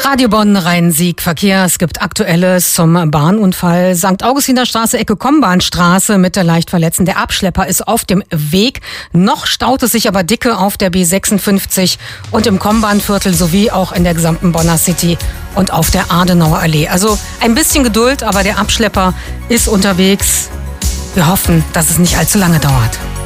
Radio Bonn Rhein-Sieg Verkehr. Es gibt Aktuelles zum Bahnunfall. St. Augustiner Straße, Ecke Kombahnstraße mit der leicht Verletzten. Der Abschlepper ist auf dem Weg. Noch staut es sich aber dicke auf der B56 und im Kombahnviertel sowie auch in der gesamten Bonner City und auf der Adenauer Allee. Also ein bisschen Geduld, aber der Abschlepper ist unterwegs. Wir hoffen, dass es nicht allzu lange dauert.